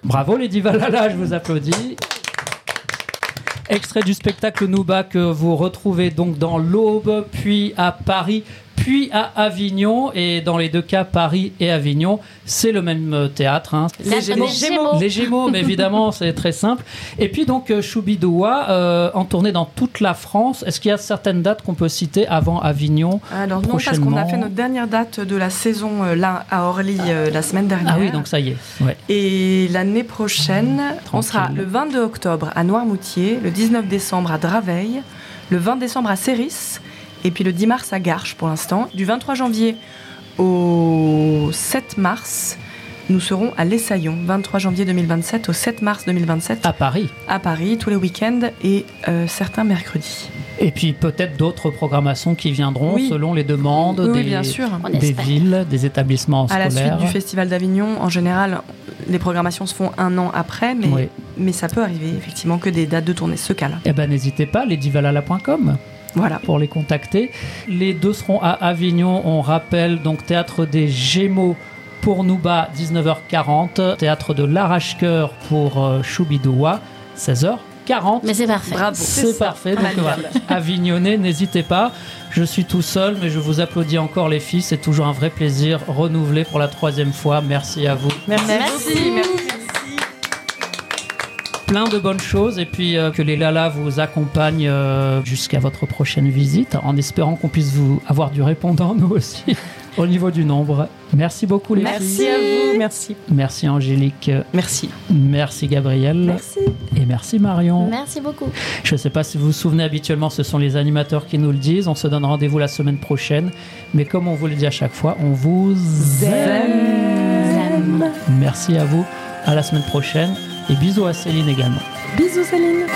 Bravo les Divalala, je vous applaudis. Extrait du spectacle Nouba que vous retrouvez donc dans l'Aube, puis à Paris, puis à Avignon. Et dans les deux cas, Paris et Avignon, c'est le même théâtre. Hein. Les Gémeaux. Les Gémeaux, mais évidemment, c'est très simple. Et puis donc, Choubidoua, en tournée dans toute la France. Est-ce qu'il y a certaines dates qu'on peut citer avant Avignon? Alors non, parce qu'on a fait notre dernière date de la saison là à Orly la semaine dernière. Ah oui, donc ça y est. Ouais. Et l'année prochaine, on sera le 22 octobre à Noirmoutier, le 19 décembre à Draveil, le 20 décembre à Céris, et puis le 10 mars à Garches pour l'instant. Du 23 janvier au 7 mars, nous serons à l'Essaillon, 23 janvier 2027 au 7 mars 2027. À Paris. À Paris, tous les week-ends et certains mercredis. Et puis peut-être d'autres programmations qui viendront selon les demandes bien sûr. Des villes, des établissements scolaires. À la suite du Festival d'Avignon, en général, les programmations se font un an après, mais ça peut arriver effectivement que des dates de tournée se calent. Eh ben n'hésitez pas, lesdivalala.com. Voilà. Pour les contacter. Les deux seront à Avignon, on rappelle, donc Théâtre des Gémeaux pour Nouba, 19h40, Théâtre de l'Arrache-Cœur pour Choubidoua, 16h40. Mais c'est parfait. Bravo. C'est parfait. Donc voilà, Avignonnais, n'hésitez pas. Je suis tout seul, mais je vous applaudis encore les filles. C'est toujours un vrai plaisir renouvelé pour la 3e fois. Merci à vous. Merci. Plein de bonnes choses et puis que les Lalas vous accompagnent jusqu'à votre prochaine visite en espérant qu'on puisse vous avoir du répondant nous aussi au niveau du nombre. Merci beaucoup les filles. Merci à vous. Merci. Merci Angélique. Merci Gabriel. Merci. Et merci Marion. Merci beaucoup. Je ne sais pas si vous vous souvenez, habituellement ce sont les animateurs qui nous le disent. On se donne rendez-vous la semaine prochaine. Mais comme on vous le dit à chaque fois, on vous aime. Merci à vous. À la semaine prochaine. Et bisous à Céline également. Bisous Céline.